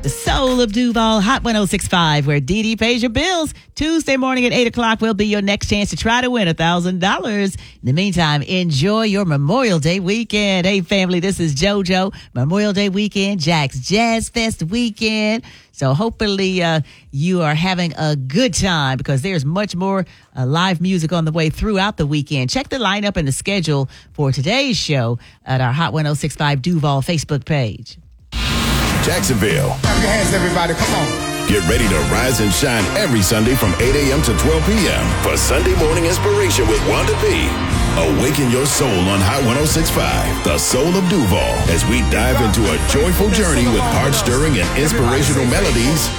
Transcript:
The Soul of Duval, Hot 106.5, where Dee Dee pays your bills. Tuesday morning at 8 o'clock will be your next chance to try to win $1,000. In the meantime, enjoy your Memorial Day weekend. Hey, family, this is JoJo. Memorial Day weekend, Jack's Jazz Fest weekend. So hopefully you are having a good time because there's much more live music on the way throughout the weekend. Check the lineup and the schedule for today's show at our Hot 106.5 Duval Facebook page. Jacksonville. Clap your hands, everybody. Come on. Get ready to rise and shine every Sunday from 8 a.m. to 12 p.m. for Sunday Morning Inspiration with Wanda P. Awaken your soul on Hot 106.5, the Soul of Duval, as we dive into a joyful journey with heart-stirring and inspirational melodies